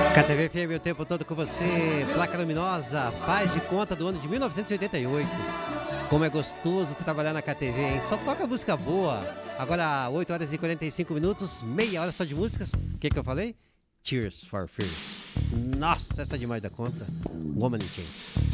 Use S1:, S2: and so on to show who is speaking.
S1: KTV FM o tempo todo com você. Placa luminosa, faz de conta do ano de 1988. Como é gostoso trabalhar na KTV, hein? Só toca música boa. Agora, 8 horas e 45 minutos, meia hora só de músicas. O que eu falei? Tears for Fears. Nossa, essa é demais da conta. Woman in Chains.